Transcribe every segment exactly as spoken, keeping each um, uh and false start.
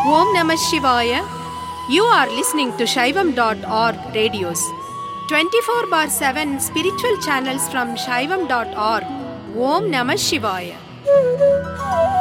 Om Namah Shivaya. You are listening to Shaivam dot org radios. twenty-four bar seven spiritual channels from Shaivam dot org. Om Namah Shivaya.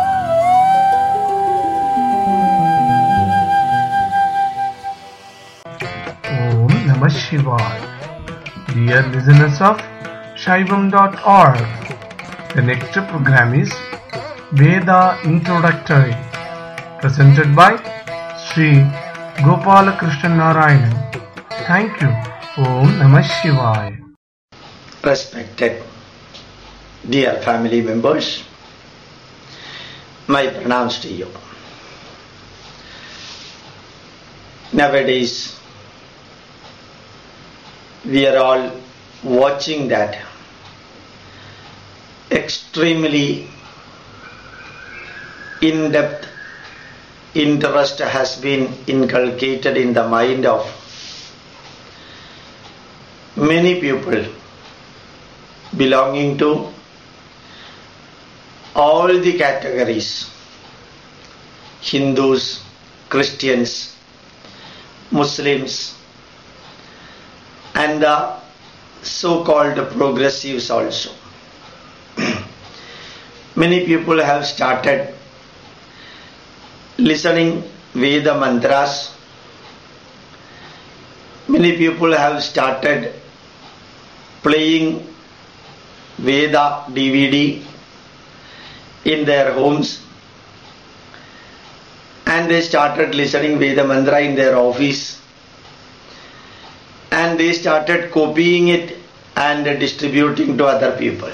Om Namah Shivaya. Dear listeners of Shaivam dot org, the next program is Veda Introductory, presented by Sri Gopala Krishna Narayanan. Thank you. Om Namah Shivaya. Respected dear family members, my pranams to you. Nowadays, we are all watching that extremely in-depth interest has been inculcated in the mind of many people belonging to all the categories: Hindus, Christians, Muslims, and the so-called progressives also. Many people have started listening Veda mantras. Many people have started playing Veda D V D in their homes, and they started listening Veda mantra in their office, and they started copying it and distributing to other people.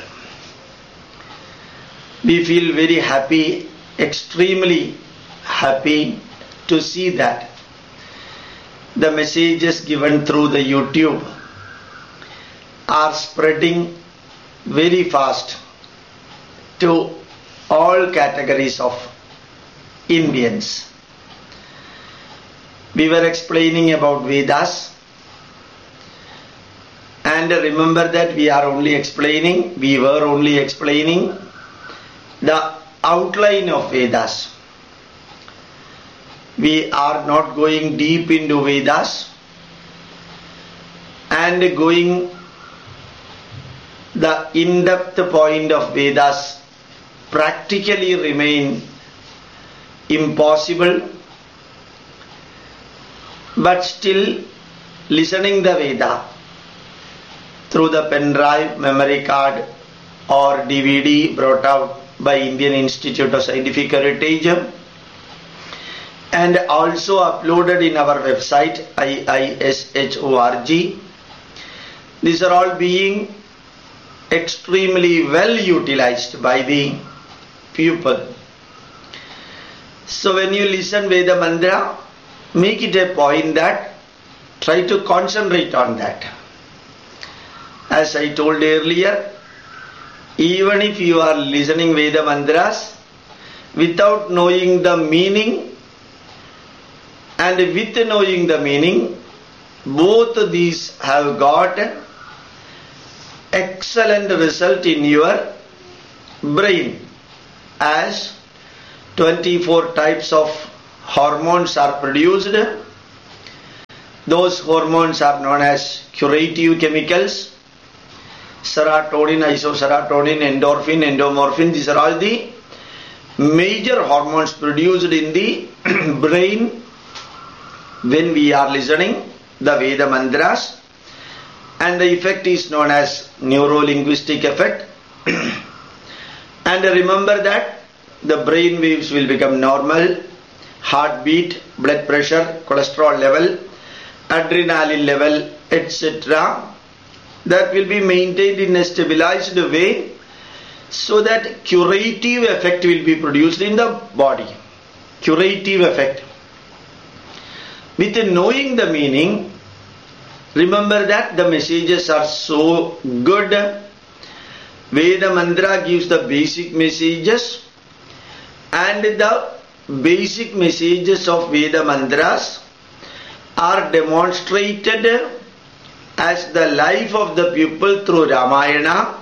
We feel very happy, extremely happy to see that the messages given through the YouTube are spreading very fast to all categories of Indians. We were explaining about Vedas, and remember that we are only explaining, we were only explaining the outline of Vedas. We are not going deep into Vedas and going the in-depth point of Vedas practically remain impossible, but still listening the Veda through the pen drive, memory card or D V D brought out by Indian Institute of Scientific Heritage and also uploaded in our website I I S H org. These are all being extremely well utilized by the people. So when you listen Veda mantra, make it a point that try to concentrate on that. As I told earlier, even if you are listening Veda mantras without knowing the meaning and with knowing the meaning, both these have got excellent result in your brain, as twenty-four types of hormones are produced. Those hormones are known as curative chemicals: serotonin, isoserotonin, endorphin, endomorphin. These are all the major hormones produced in the brain when we are listening the Veda mantras, and the effect is known as neuro-linguistic effect. And remember that the brain waves will become normal, heartbeat, blood pressure, cholesterol level, adrenaline level, et cetera, that will be maintained in a stabilized way, so that curative effect will be produced in the body. Curative effect. With knowing the meaning, remember that the messages are so good. Veda mantra gives the basic messages, and the basic messages of Veda mantras are demonstrated as the life of the people through Ramayana,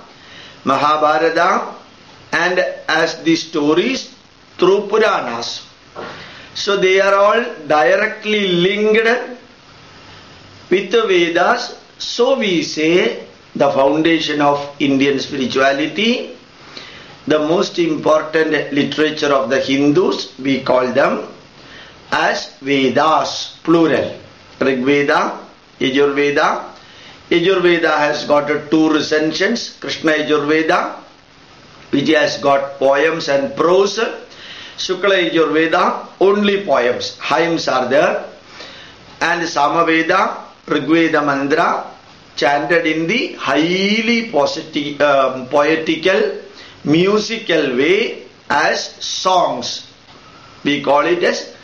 Mahabharata, and as the stories through Puranas. So they are all directly linked with the Vedas. So we say the foundation of Indian spirituality, the most important literature of the Hindus, we call them as Vedas, plural. Rig Veda, Yajurveda. Yajurveda has got two recensions, Krishna Yajurveda, which has got poems and prose. Shukla Yajurveda, only poems, hymns are there. And Samaveda, Rigveda Mantra, chanted in the highly positive, um, poetical, musical way as songs. We call it as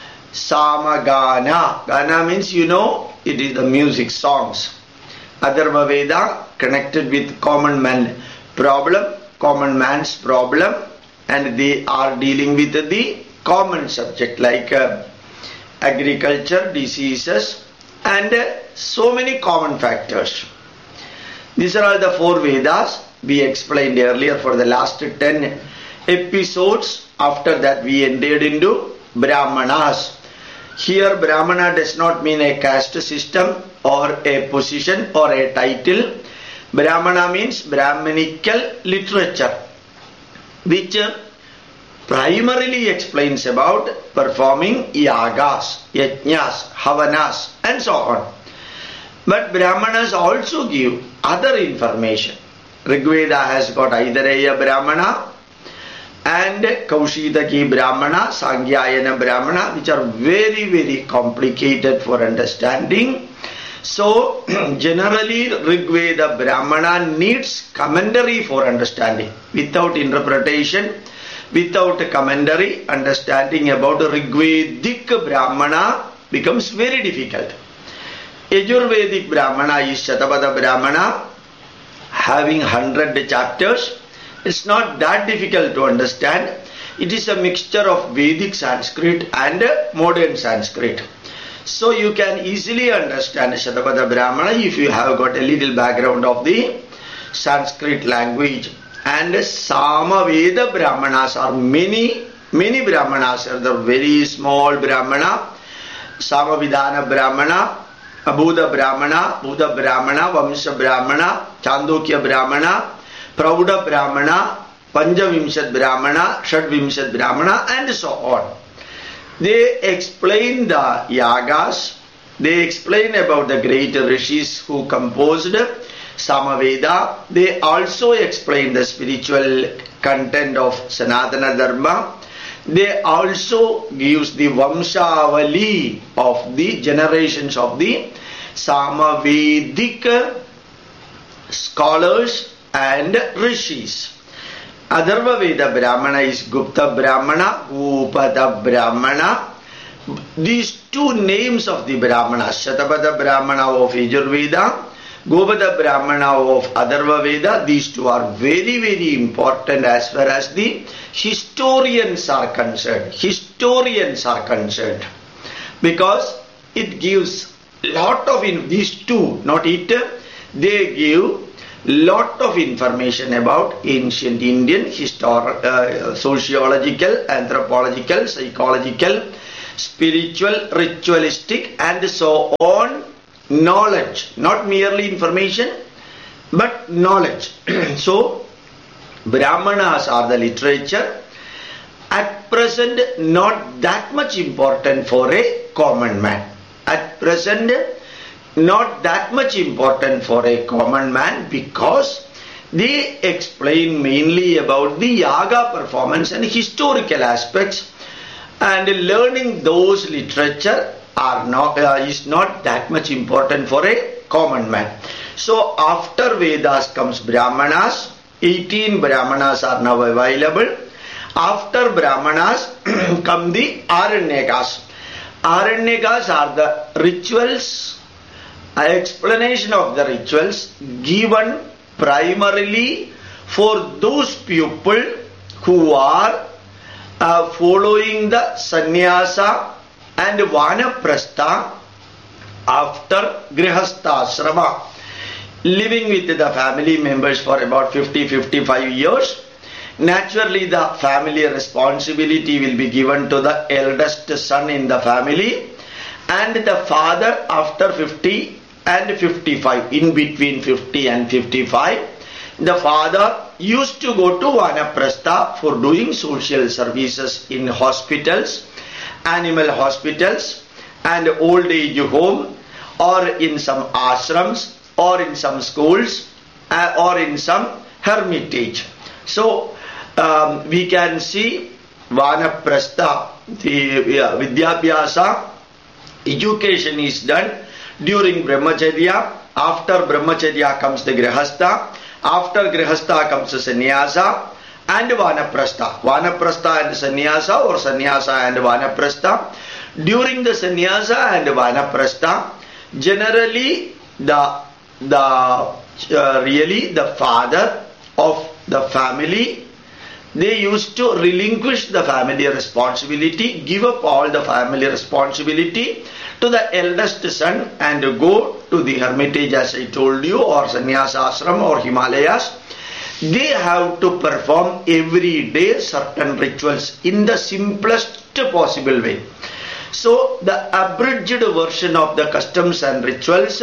Samagana. Gana means, you know, it is the music, songs. Atharva Veda connected with common man problem, common man's problem, and they are dealing with the common subject like uh, agriculture, diseases, and uh, so many common factors. These are all the four Vedas we explained earlier for the last ten episodes. After that we entered into Brahmanas. Here Brahmana does not mean a caste system or a position or a title. Brahmana means Brahmanical literature, which primarily explains about performing yagas, yajnas, havanas, and so on. But Brahmanas also give other information. Rigveda has got Aidareya Brahmana and Kaushitaki Brahmana, Sangyayana Brahmana, which are very, very complicated for understanding. So, generally Rigveda Brahmana needs commentary for understanding. Without interpretation, without commentary, understanding about Rigvedic Brahmana becomes very difficult. Yajurvedic Brahmana is Shatapada Brahmana, having hundred chapters. It's not that difficult to understand. It is a mixture of Vedic Sanskrit and modern Sanskrit. So you can easily understand Shatapada Brahmana if you have got a little background of the Sanskrit language. And Samaveda Brahmanas are many, many Brahmanas are the very small Brahmana, Samavidhana Brahmana, Buddha Brahmana, Buddha Brahmana, Vamsha Brahmana, Chandokya Brahmana, Prauda Brahmana, Panjavimshat Brahmana, Shadvimshat Brahmana, and so on. They explain the yagas, they explain about the great rishis who composed Samaveda. They also explain the spiritual content of Sanatana Dharma. They also gives the Vamshavali of the generations of the Samavedic scholars and rishis. Atharva Veda Brahmana is Gupta Brahmana, Upada Brahmana. These two names of the Brahmanas, Shatapada Brahmana of Yajurveda, Gopada Brahmana of Atharva Veda, these two are very, very important as far as the historians are concerned. Historians are concerned. Because it gives lot of, in these two, not it, they give lot of information about ancient Indian histor uh, sociological, anthropological, psychological, spiritual, ritualistic, and so on knowledge. Not merely information, but knowledge. So, Brahmanas are the literature. At present, not that much important for a common man. At present, not that much important for a common man because they explain mainly about the yaga performance and historical aspects, and learning those literature are not uh, is not that much important for a common man. So after Vedas comes Brahmanas. eighteen Brahmanas are now available. After Brahmanas come the Aranyakas. Aranyakas are the rituals, explanation of the rituals given primarily for those people who are uh, following the sannyasa and vanaprastha after grihastha ashrama, living with the family members for about fifty to fifty-five years, naturally the family responsibility will be given to the eldest son in the family, and the father after fifty and fifty-five, in between fifty and fifty-five, the father used to go to Vanaprastha for doing social services in hospitals, animal hospitals and old age home, or in some ashrams, or in some schools, uh, or in some hermitage. So um, we can see Vanaprastha, the uh, Vidyabhyasa, education is done during Brahmacharya. After Brahmacharya comes the Grihastha. After Grihastha comes the Sannyasa and Vanaprastha. Vanaprastha and Sannyasa, or Sannyasa and Vanaprastha. During the Sannyasa and Vanaprastha, generally the, the uh, really the father of the family, they used to relinquish the family responsibility, give up all the family responsibility to the eldest son and go to the hermitage, as I told you, or sannyasa ashram or Himalayas. They have to perform every day certain rituals in the simplest possible way. So the abridged version of the customs and rituals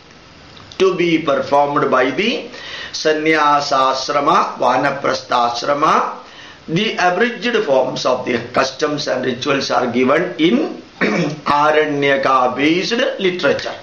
to be performed by the sannyasa ashrama, vanaprastha ashrama, the abridged forms of the customs and rituals are given in Aranyaka based literature.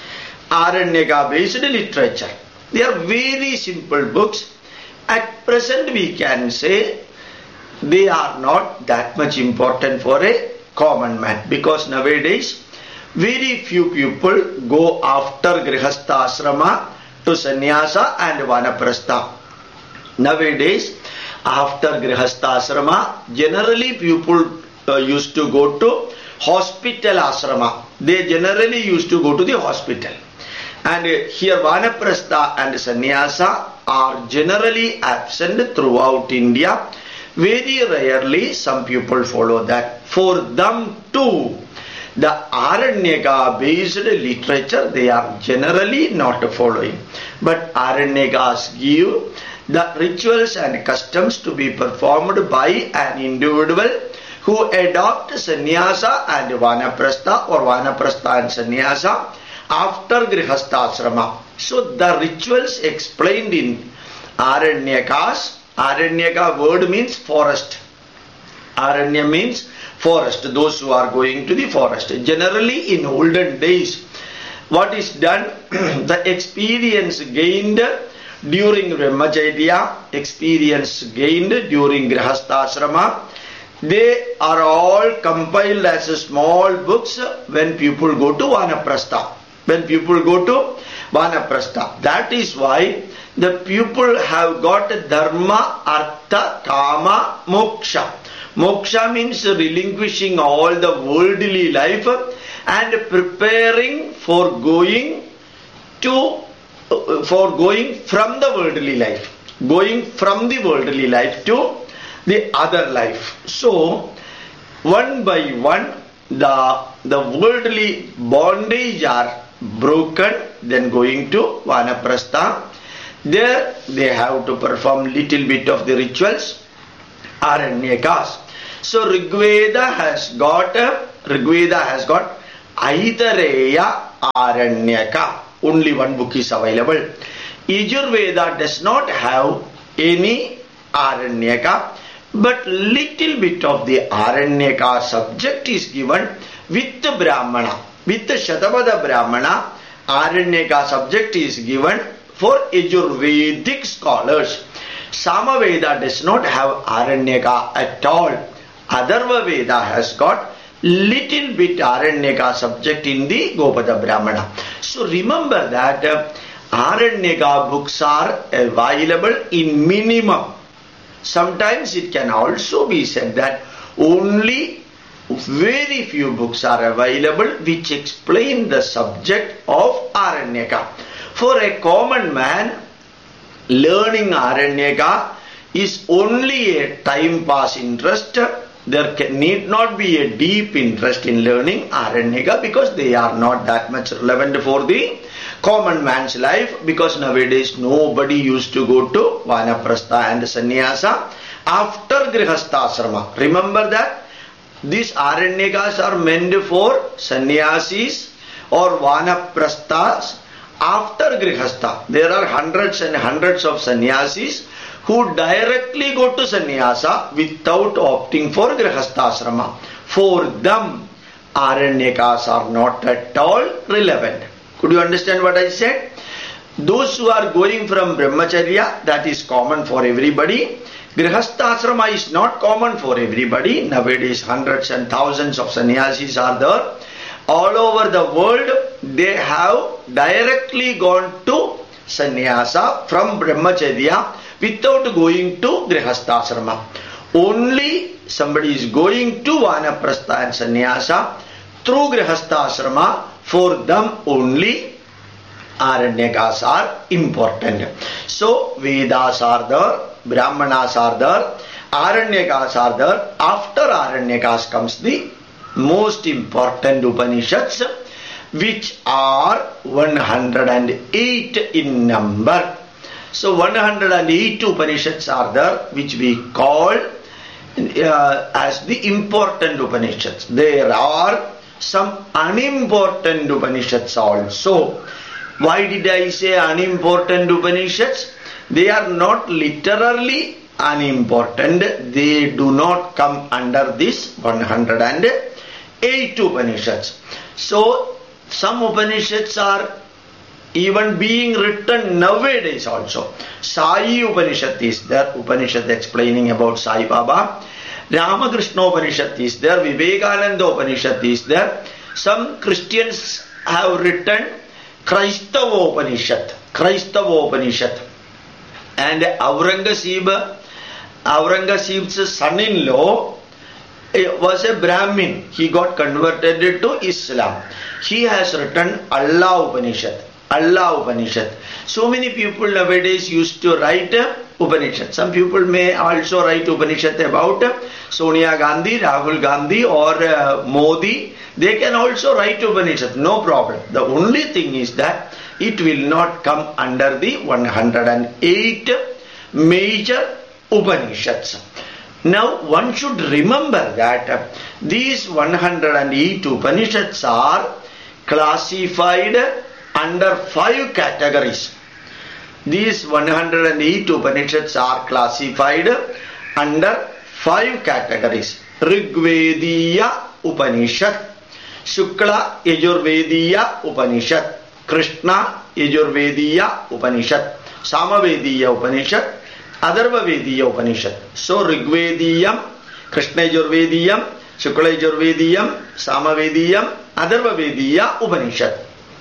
Aranyaka based literature. They are very simple books. At present we can say they are not that much important for a common man, because nowadays very few people go after Grihastha ashrama to sannyasa and vanaprastha. Nowadays, after Grihastha ashrama, generally people uh, used to go to hospital ashrama. They generally used to go to the hospital. And uh, here Vanaprastha and Sannyasa are generally absent throughout India. Very rarely some people follow that. For them too, the Aranyaka based literature they are generally not following. But Aranyakas give the rituals and customs to be performed by an individual who adopt sannyasa and vanaprastha, or vanaprastha and sannyasa after grihastha ashrama. So the rituals explained in Aranyakas, Aranyaka word means forest. Aranya means forest, those who are going to the forest. Generally in olden days, what is done, the experience gained during Brahmacharya, experience gained during Grihastha ashrama, they are all compiled as small books when people go to Vanaprastha. When people go to Vanaprastha. That is why the people have got dharma, artha, kama, moksha. Moksha means relinquishing all the worldly life and preparing for going to for going from the worldly life, going from the worldly life to the other life. So one by one the the worldly bondage are broken, then going to Vanaprastha. There they have to perform little bit of the rituals, Aranyakas. So Rigveda has got Rigveda has got Aitareya Aranyaka. Only one book is available. Yajurveda does not have any Aranyaka, but little bit of the Aranyaka subject is given with the Brahmana. With the Shatabada Brahmana, Aranyaka subject is given for Yajurvedic scholars. Samaveda does not have Aranyaka at all. Atharva Veda has got little bit Aranyaka subject in the Gopada Brahmana. So remember that uh, Aranyaka books are available in minimum. Sometimes it can also be said that only very few books are available which explain the subject of Aranyaka. For a common man, learning Aranyaka is only a time pass interest. There can, need not be a deep interest in learning Aranyaka because they are not that much relevant for the common man's life, because nowadays nobody used to go to Vanaprastha and Sannyasa after Grihasthasrama. Remember that these Aranyakas are meant for sannyasis or vanaprasthas after Grihastha. There are hundreds and hundreds of sannyasis who directly go to sannyasa without opting for Grihasthasrama. For them, Aranyakas are not at all relevant. Could you understand what I said? Those who are going from Brahmacharya, that is common for everybody. Grihasthasrama is not common for everybody. Nowadays hundreds and thousands of sannyasis are there. All over the world, they have directly gone to sannyasa from Brahmacharya without going to Grihasthasrama. Only somebody is going to Vanaprastha and sannyasa through Grihasthasrama. For them only Aranyakas are important. So Vedas are there, Brahmanas are there, Aranyakas are there. After Aranyakas comes the most important Upanishads, which are one hundred eight in number. So one hundred eight Upanishads are there, which we call uh, as the important Upanishads. There are some unimportant Upanishads also. Why did I say unimportant Upanishads? They are not literally unimportant. They do not come under this one hundred eight Upanishads. So some Upanishads are even being written nowadays also. Sai Upanishad is there, Upanishad explaining about Sai Baba. Ramakrishna Upanishad is there, Vivekananda Upanishad is there. Some Christians have written Kraistava Upanishad, Kraistava Upanishad. And Aurangzeb, Aurangzeb's son-in-law was a Brahmin. He got converted to Islam. He has written Allah Upanishad, Allah Upanishad. So many people nowadays used to write Upanishad. Some people may also write Upanishad about Sonia Gandhi, Rahul Gandhi or uh, Modi. They can also write Upanishad, no problem. The only thing is that it will not come under the one hundred eight major Upanishads. Now one should remember that these one hundred eight Upanishads are classified under five categories. These one hundred eight Upanishads are classified under five categories. Rigvediya Upanishad, Shukla Yajurvediya Upanishad, Krishna Yajurvediya Upanishad, Samavediya Upanishad, Atharvavediya Upanishad. So Rigvediyam, Krishna Yajurvediyam, Shukla Yajurvediyam, Samavediyam, Atharvavediya Upanishad.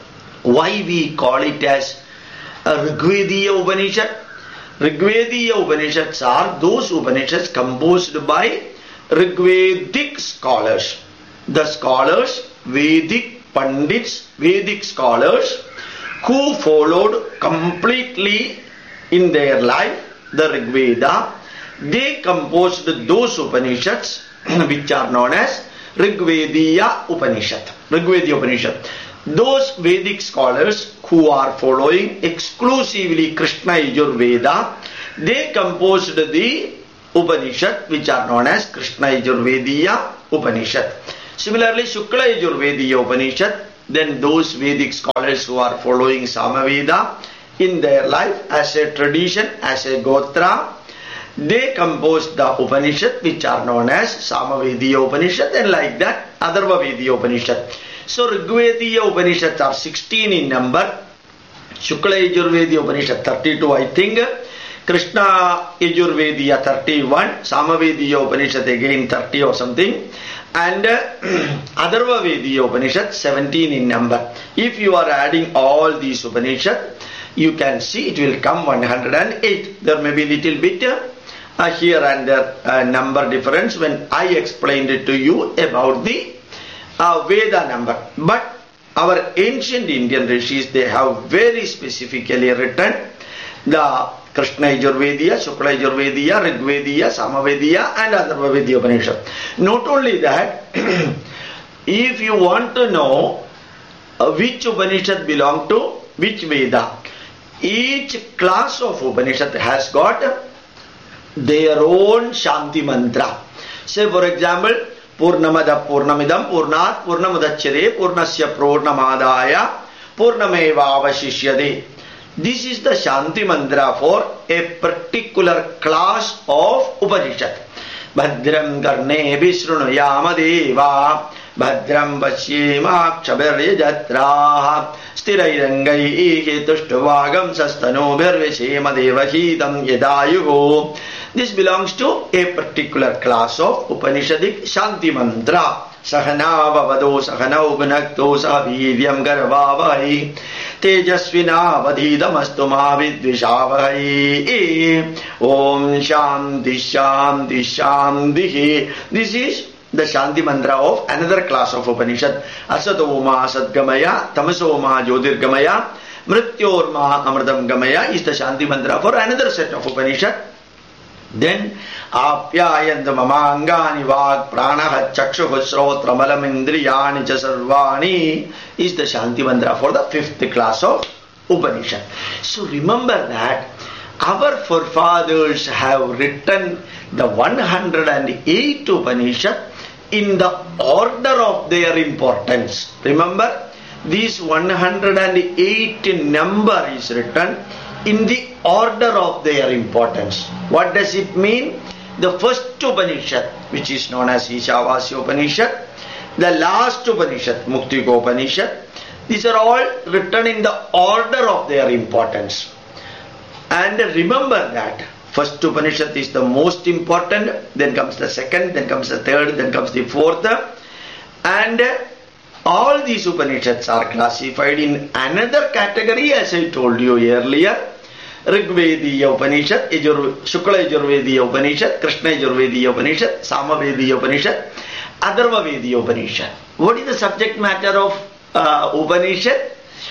Why we call it as a Rigvediya Upanishad? Rigvediya Upanishads are those Upanishads composed by Rigvedic scholars. The scholars, Vedic Pandits, Vedic scholars who followed completely in their life the Rigveda, they composed those Upanishads which are known as Rigvediya Upanishad. Rigvediya Upanishad. Those Vedic scholars who are following exclusively Krishna Yajurveda, they composed the Upanishad which are known as Krishna Yajurvediya Upanishad. Similarly, Shukla Yajurvediya Upanishad, then those Vedic scholars who are following Samaveda in their life as a tradition, as a Gotra, they composed the Upanishad which are known as Samavediya Upanishad, and like that Atharvavediya Upanishad. So Rigvediya Upanishads are sixteen in number, Shukla Yajurvediya Upanishad thirty-two I think, Krishna Yajurvediya thirty-one, Samavediya Upanishad again thirty or something, and uh, Atharvavediya Upanishad seventeen in number. If you are adding all these Upanishads, you can see it will come one hundred eight. There may be little bit uh, here and there uh, number difference when I explained it to you about the uh, Veda number. But our ancient Indian rishis, they have very specifically written the Krishna Yajurvediya, Shukla Yajurvediya, Rigvediya, Samavediya and Atharvavediya Upanishad. Not only that, if you want to know uh, which Upanishad belong to which Veda, each class of Upanishad has got their own Shanti mantra. Say for example, Purnamada Purnamidam Purnat Purnamudachyade Purnasya Purnamadaya Purnameva Avashishyade. This is the Shanti mantra for a particular class of Upanishad. Bhadram Karne Vishrunuyama Deva Bhadram Vashyema Kshabharyajatraha Stirairangai Ketushtuvagam Sastano Bharveshema Devahitam Yadayugo. This belongs to a particular class of Upanishadic Shanti mantra. Sahana Vavado Sahana Upanakto Savivyam Garvavai Tejasvina Vadhidamastu Mavidvishavai Om Shanti Shanti Shanti. This is the Shanti mantra of another class of Upanishad. Asatoma Satgamaya Tamasoma Jyotirgamaya Mrityorma Amritam Gamaya is the Shanti mantra for another set of Upanishad. Then Apyayanta Mamangani Vag Pranaha Chakshuha Srotra Malam Indriyani Chasarvani is the Shanti mantra for the fifth class of Upanishad. So remember that our forefathers have written the one hundred eight Upanishad in the order of their importance. Remember, this one hundred eight number is written in the order of their importance. What does it mean? The first Upanishad, which is known as Ishavasya Upanishad, the last Upanishad, Muktika Upanishad, these are all written in the order of their importance. And remember that first Upanishad is the most important, then comes the second, then comes the third, then comes the fourth. And all these Upanishads are classified in another category, as I told you earlier. Rigvediya Upanishad, Shukla Yajurvediya Upanishad, Krishna Yajurvediya Upanishad, Samavediya Upanishad, Atharvavediya Upanishad. What is the subject matter of uh, Upanishad?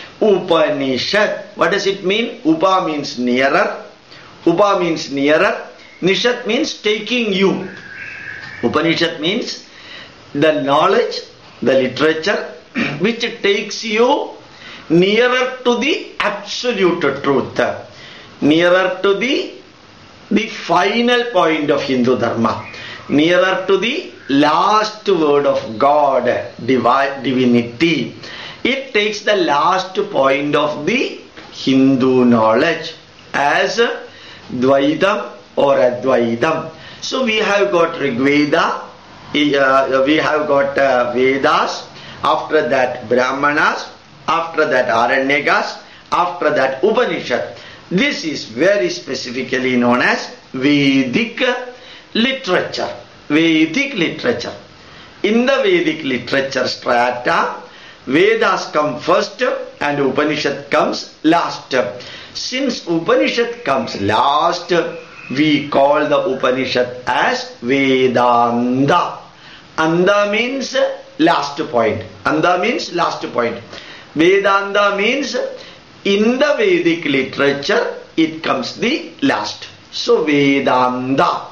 Upanishad. What does it mean? Upa means nearer. Upa means nearer. Nishad means taking you. Upanishad means the knowledge, the literature which takes you nearer to the absolute truth, nearer to the, the final point of Hindu Dharma, nearer to the last word of God, divi divinity. It takes the last point of the Hindu knowledge as Dvaitam or Advaitam. So we have got Rigveda, uh, we have got uh, Vedas, after that Brahmanas, after that Aranyakas, after that Upanishad. This is very specifically known as Vedic literature. Vedic literature. In the Vedic literature strata, Vedas come first and Upanishad comes last. Since Upanishad comes last, we call the Upanishad as Vedanta. Anda means last point. Anda means last point. Vedanta means in the Vedic literature it comes the last. So Vedanta.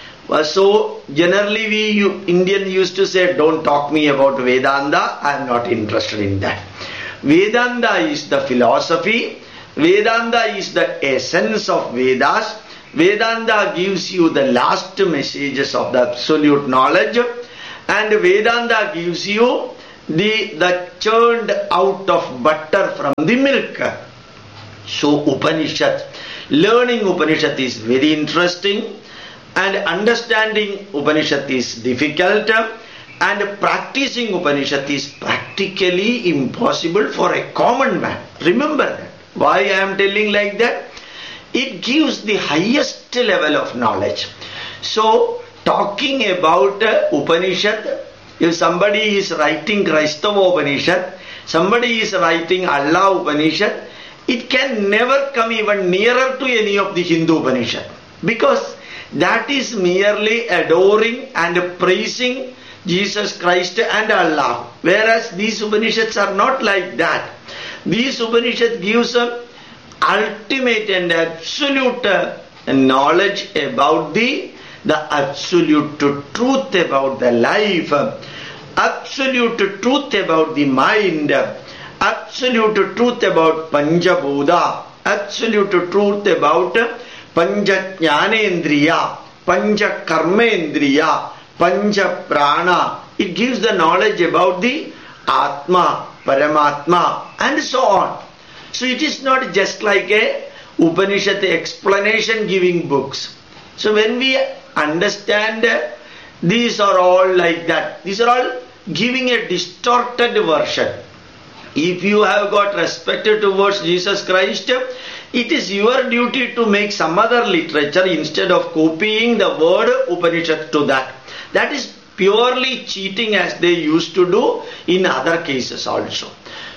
So generally we you, Indian used to say, don't talk me about Vedanta, I am not interested in that. Vedanta is the philosophy. Vedanta is the essence of Vedas. Vedanta gives you the last messages of the absolute knowledge, and Vedanta gives you the, the churned out of butter from the milk. So Upanishad, learning Upanishad is very interesting, and understanding Upanishad is difficult, and practicing Upanishad is practically impossible for a common man. Remember that. Why I am telling like that? It gives the highest level of knowledge. So talking about uh, Upanishad, if somebody is writing Kraistava Upanishad, somebody is writing Allah Upanishad, it can never come even nearer to any of the Hindu Upanishad, because that is merely adoring and praising Jesus Christ and Allah. Whereas these Upanishads are not like that. These Upanishads gives a ultimate and absolute uh, knowledge about the, the absolute truth about the life, absolute truth about the mind, absolute truth about Panjabhuta, absolute truth about Panjajnanendriya, Panja Karmendriya, Panja Prana. It gives the knowledge about the Atma, Paramatma, and so on. So it is not just like a Upanishad explanation giving books. So when we understand, these are all like that. These are all giving a distorted version. If you have got respect towards Jesus Christ, it is your duty to make some other literature instead of copying the word Upanishad to that. That is purely cheating, as they used to do in other cases also.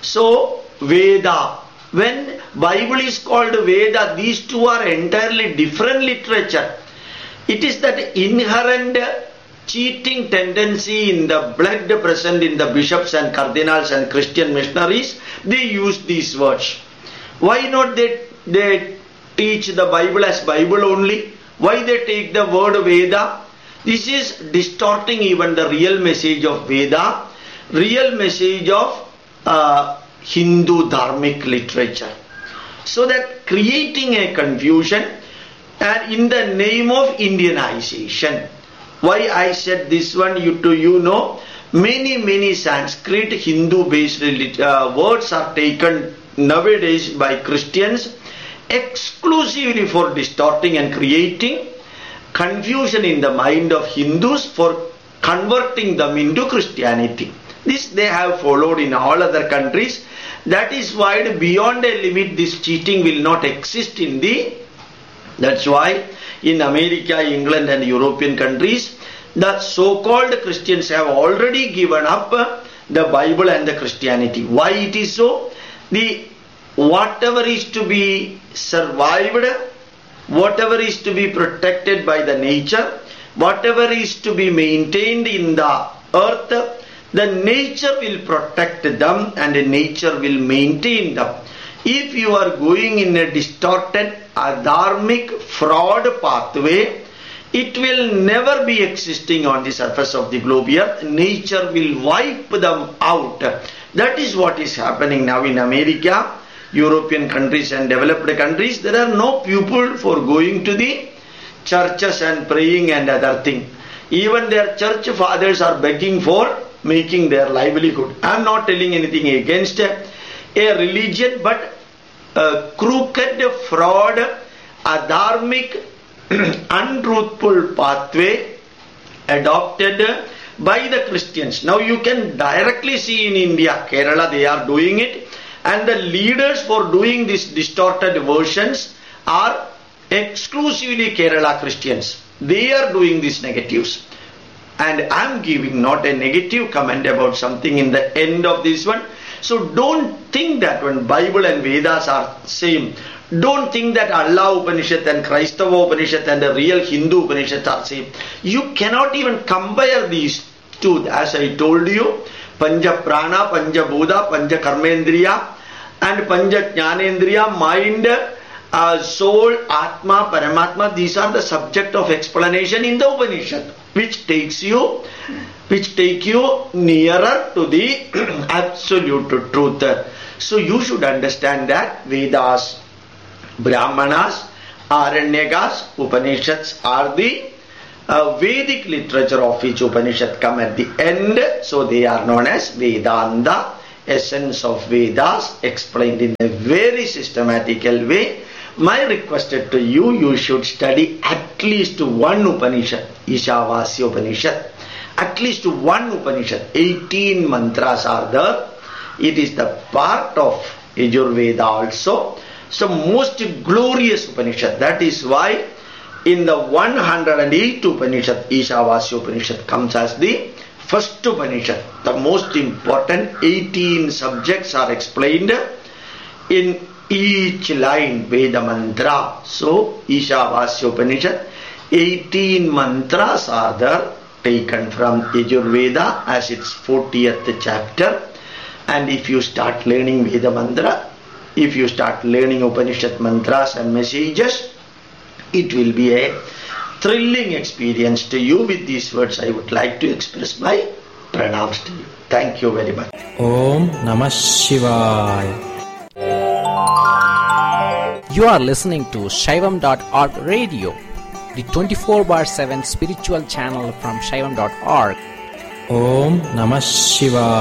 So Veda, when Bible is called Veda, these two are entirely different literature. It is that inherent cheating tendency in the blood present in the bishops and cardinals and Christian missionaries. They use these words. Why not they, they teach the Bible as Bible only? Why they take the word Veda? This is distorting even the real message of Veda, real message of uh, Hindu dharmic literature. So that creating a confusion, and in the name of Indianization. Why I said this one, you to you know, many many Sanskrit Hindu based uh, words are taken nowadays by Christians exclusively for distorting and creating confusion in the mind of Hindus, for converting them into Christianity. This they have followed in all other countries. That is why beyond a limit this cheating will not exist in the, that's why in America, England and European countries, the so-called Christians have already given up the Bible and the Christianity. Why it is so? The whatever is to be survived, whatever is to be protected by the nature, whatever is to be maintained in the earth, the nature will protect them and the nature will maintain them. If you are going in a distorted, adharmic, fraud pathway, it will never be existing on the surface of the globe here. Nature will wipe them out. That is what is happening now in America, European countries and developed countries. There are no people for going to the churches and praying and other things. Even their church fathers are begging for making their livelihood. I am not telling anything against a, a religion, but a crooked, fraud, adharmic, untruthful pathway adopted by the Christians. Now you can directly see in India, Kerala, they are doing it, and the leaders for doing these distorted versions are exclusively Kerala Christians. They are doing these negatives. And I am giving not a negative comment about something in the end of this one. So don't think that when Bible and Vedas are same, don't think that Allah Upanishad and Kraistava Upanishad and the real Hindu Upanishad are same. You cannot even compare these two. As I told you, Panja Prana, Panja Bhuta, Panja Karmendriya and Panja Jnanendriya, mind, uh, soul, Atma, Paramatma, these are the subject of explanation in the Upanishad, which takes you, which take you nearer to the absolute truth. So you should understand that Vedas, Brahmanas, Aranyakas, Upanishads are the uh, Vedic literature of which Upanishad come at the end. So they are known as Vedanta, essence of Vedas, explained in a very systematical way. My request to you, you should study at least one Upanishad, Ishavasya Upanishad. At least one Upanishad, eighteen mantras are there. It is the part of Yajurveda also. So most glorious Upanishad. That is why in the one hundred eight Upanishad, Ishavasya Upanishad comes as the first Upanishad. The most important eighteen subjects are explained in each line, Veda mantra. So Ishavasya Upanishad, eighteen mantras are there, taken from Yajurveda as its fortieth chapter. And if you start learning Veda mantra, if you start learning Upanishad mantras and messages, it will be a thrilling experience to you. With these words, I would like to express my pranams to you. Thank you very much. Om Namah Shivaya. You are listening to Shaivam dot org radio, the twenty-four bar seven spiritual channel from Shaivam dot org. Om Namah Shivaya.